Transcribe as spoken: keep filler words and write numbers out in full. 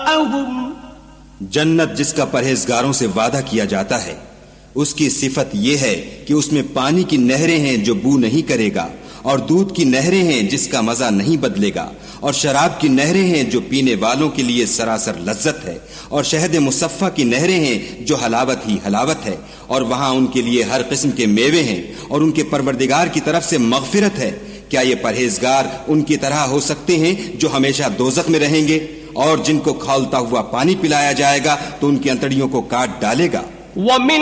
जन्नत जिसका परहेजगारों से वादा किया जाता है, उसकी सिफत यह है कि उसमें पानी की नहरें हैं जो बू नहीं करेगा, और दूध की नहरें हैं जिसका मजा नहीं बदलेगा, और शराब की नहरें हैं जो पीने वालों के लिए सरासर लज्जत है, और शहद मुसफ़्फ़ा की नहरें हैं जो हलावत ही हलावत है, और वहां उनके लिए हर किस्म के मेवे हैं, और उनके परवरदिगार की तरफ से मग़फ़िरत है। क्या ये परहेजगार उनकी तरह हो सकते हैं जो हमेशा दोज़ख में रहेंगे? और जिनको खौलता हुआ पानी पिलाया जाएगा तो उनकी अंतड़ियों को काट डालेगा।